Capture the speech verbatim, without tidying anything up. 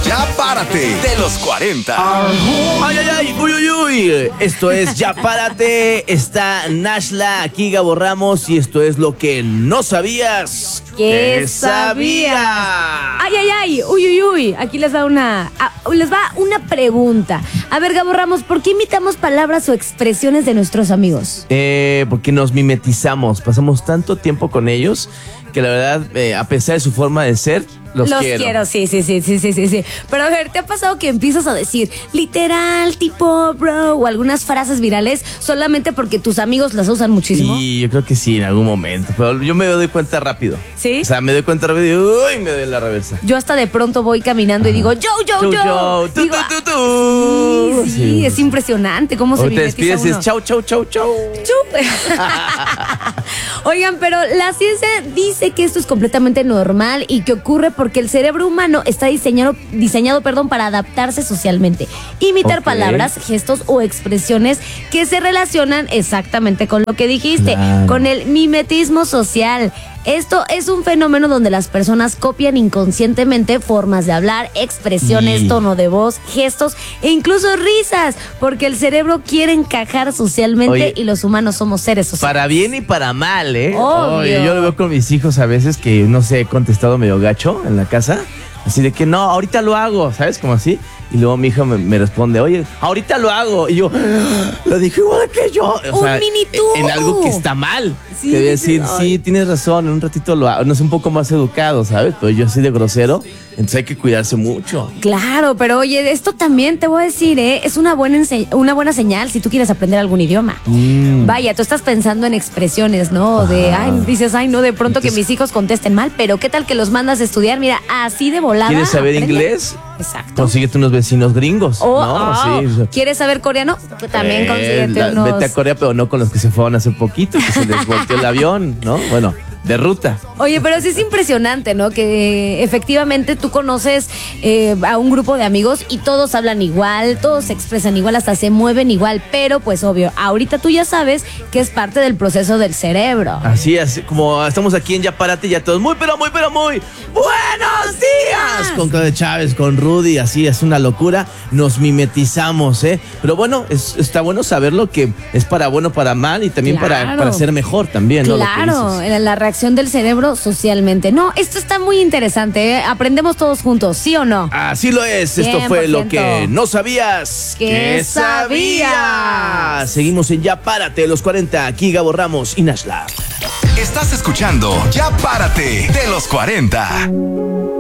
Ya Párate de los cuarenta. Ay, ay, ay, uy, uy, uy. Esto es Ya Párate. Está Nashla, aquí Gabo Ramos, y esto es lo que no sabías que sabías. Ay, ay, ay, uy, uy, uy. Aquí les va una, ah, les va una pregunta. A ver, Gabo Ramos, ¿por qué imitamos palabras o expresiones de nuestros amigos? Eh, porque nos mimetizamos, pasamos tanto tiempo con ellos que la verdad, eh, a pesar de su forma de ser, los, Los quiero. quiero, sí, sí, sí, sí, sí, sí, sí. Pero a ver, ¿te ha pasado que empiezas a decir literal, tipo, bro, o algunas frases virales solamente porque tus amigos las usan muchísimo? Sí, yo creo que sí, en algún momento. Pero yo me doy cuenta rápido. ¿Sí? O sea, me doy cuenta rápido y uy, me doy la reversa. Yo hasta de pronto voy caminando y digo, yo, yo, Yo, yo. yo, tú, Digo, tú, tú, tú. Sí, sí, Sí. es impresionante cómo se O te mimetiza despides y uno. es chau, chau, chau, chau. Chup. Oigan, pero la ciencia dice que esto es completamente normal y que ocurre porque el cerebro humano está diseñado, diseñado perdón, para adaptarse socialmente. Imitar Ok. palabras, gestos o expresiones que se relacionan exactamente con lo que dijiste, Claro. con el mimetismo social. Esto es un fenómeno donde las personas copian inconscientemente formas de hablar, expresiones, Y- tono de voz, gestos e incluso risas, porque el cerebro quiere encajar socialmente. Oye, y los humanos somos seres sociales. Para bien y para mal, ¿eh? Obvio. Oye, yo lo veo con mis hijos a veces que, no sé, he contestado medio gacho en la casa. Así de que no, ahorita lo hago, ¿sabes? Como así. Y luego mi hija me, me responde, oye, ahorita lo hago. Y yo, lo dije igual que yo. O Un sea, mini tú. en algo que está mal. Sí, que debe dices, decir, "Ay". sí, tienes razón, en un ratito lo hago. No es un poco más educado, ¿sabes? Pero yo así de grosero, entonces hay que cuidarse mucho. Claro, pero oye, esto también te voy a decir, ¿eh? Es una buena, ense- una buena señal si tú quieres aprender algún idioma. Mm. Vaya, tú estás pensando en expresiones, ¿no? De, Ajá. ay, dices, ay, no, de pronto que Entonces- mis hijos contesten mal, pero ¿qué tal que los mandas a estudiar? Mira, así de volada. ¿Quieres saber aprende. inglés? Exacto. Consíguete unos vecinos gringos, O, ¿no? oh, Sí. ¿quieres saber coreano? Pues también Eh, consíguete la- unos... Vete a Corea, pero no con los que se fueron hace poquito, que se les volteó el avión, ¿no? Bueno, de ruta. Oye, pero sí es impresionante, ¿no? Que eh, efectivamente tú conoces eh, a un grupo de amigos y todos hablan igual, todos se expresan igual, hasta se mueven igual, pero pues obvio, ahorita tú ya sabes que es parte del proceso del cerebro. Así es, como estamos aquí en Ya Párate, ya todos muy, pero muy, pero muy buenos días. Con Claudia Chávez, con Rudy, así es una locura. Nos mimetizamos, ¿eh? Pero bueno, es- está bueno saberlo que es para bueno, para mal y también para, Claro. para ser mejor también, ¿no? Lo que Claro, dices. en la reacción del cerebro socialmente. No, esto está muy interesante, ¿eh? Aprendemos todos juntos, ¿sí o no? Así lo es, esto fue lo cien por ciento. que no sabías Que sabías. Seguimos en Ya Párate, los cuarenta, aquí Gabo Ramos y Nashla. Estás escuchando Ya Párate de los cuarenta.